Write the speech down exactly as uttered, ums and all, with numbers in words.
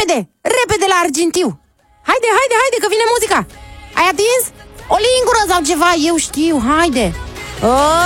repede, repede la argintiu. Haide, haide, haide, că vine muzica. Ai atins? O lingură sau ceva, eu știu, haide. Oh!